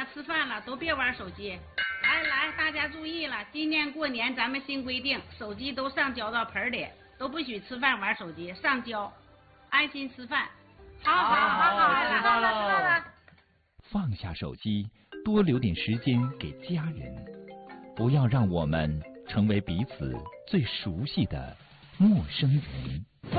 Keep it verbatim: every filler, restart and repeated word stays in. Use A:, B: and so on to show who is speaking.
A: 了，吃饭了，都别玩手机。来来，大家注意了，今年过年咱们新规定，手机都上交到盆里，都不许吃饭玩手机，上交，安心吃饭。好好好好，知道了知道了。
B: 放下手机，多留点时间给家人，不要让我们成为彼此最熟悉的陌生人。